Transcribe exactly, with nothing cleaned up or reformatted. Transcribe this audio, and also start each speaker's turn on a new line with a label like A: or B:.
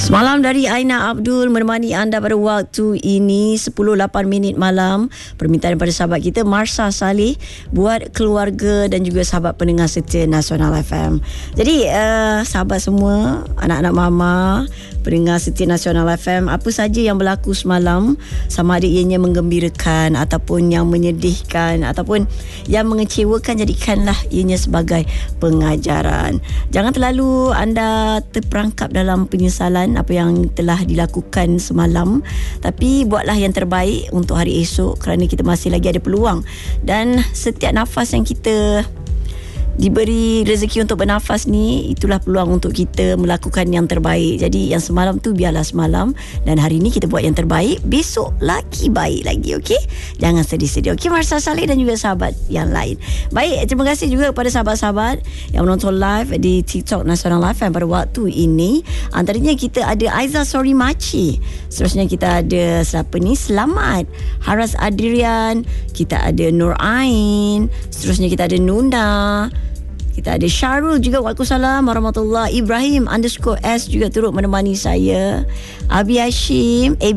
A: Semalam dari Aina Abdul menemani anda pada waktu ini sepuluh lapan minit malam. Permintaan daripada sahabat kita Marsha Saleh buat keluarga dan juga sahabat pendengar setia Nasional F M. Jadi uh, sahabat semua, anak-anak mama, pendengar setia Nasional F M, apa saja yang berlaku semalam, sama ada ianya menggembirakan ataupun yang menyedihkan ataupun yang mengecewakan, jadikanlah ianya sebagai pengajaran. Jangan terlalu anda terperangkap dalam penyesalan apa yang telah dilakukan semalam, tapi buatlah yang terbaik untuk hari esok kerana kita masih lagi ada peluang, dan setiap nafas yang kita diberi rezeki untuk bernafas ni, itulah peluang untuk kita melakukan yang terbaik. Jadi yang semalam tu biarlah semalam, dan hari ni kita buat yang terbaik, besok lagi baik lagi, okey? Jangan sedih-sedih, okey Marsha Saleh dan juga sahabat yang lain. Baik, terima kasih juga kepada sahabat-sahabat yang menonton live di TikTok Nasional F M pada waktu ini. Antaranya kita ada Aiza Sori Maci, seterusnya kita ada siapa ni, Selamat, Haras Adrian, kita ada Nur Ain, seterusnya kita ada Nunda, kita ada Syarul juga. Waalaikumsalam warahmatullahi. Ibrahim underscore S juga turut menemani saya. Abi Hashim,